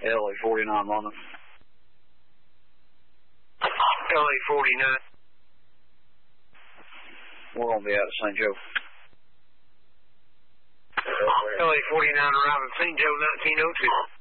LA 49 London. LA 49. We're going to be out of St. Joe. LA 49 arriving St. Joe 1902.